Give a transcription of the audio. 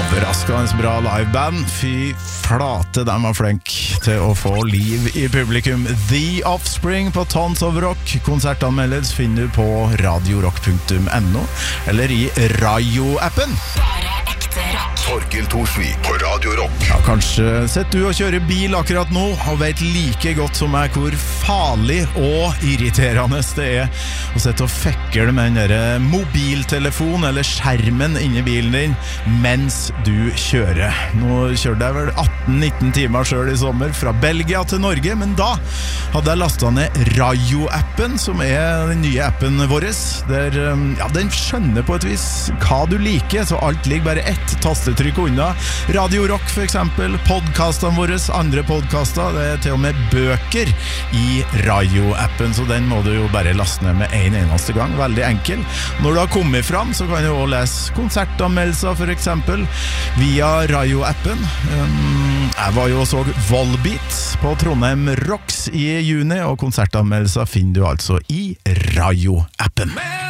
Overraskende bra liveband. Fy flate, de var flink til å få liv i publikum. The Offspring på Tons of Rock. Konsertanmeldelse finner du på radiorock.no eller i Rayo-appen. Bare ekte rock. Torkel Thorsvik på Radio Rock. Ja, kanskje sitter du og kjører bil akkurat nå og vet like godt som meg hvor farlig og irriterende det er å sitte og fekle med den der mobiltelefonen eller skjermen inni bilen din mens du kjører. Nå kjørte jeg vel 18-19 timer selv i sommer fra Belgia til Norge, men da hadde jeg lastet ned Rayo-appen, som er den nye appen vår, der ja, den skjønner på et vis hva du liker, så alt ligger bare ett tastetrykk unna. Radio Rock for eksempel, podcastene våre, andre podcaster, det er til og med bøker i Rayo-appen, så den må du jo bare laste ned med en eneste gang, veldig enkel. Når du har kommet fram, så kan du også lese konsertanmeldelser for eksempel, via Rayo-appen. Jeg var jo og så Volbeat på Trondheim Rocks i juni, og konsertanmeldelser finner du altså i Rayo-appen.